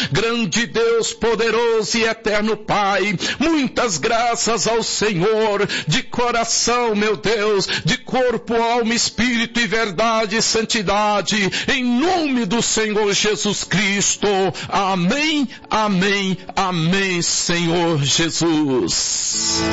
Grande Deus, poderoso e eterno Pai, muitas graças ao Senhor, de coração, meu Deus, de corpo, alma, espírito e verdade e santidade, em nome do Senhor Jesus Cristo. Amém, amém, amém, Senhor Jesus.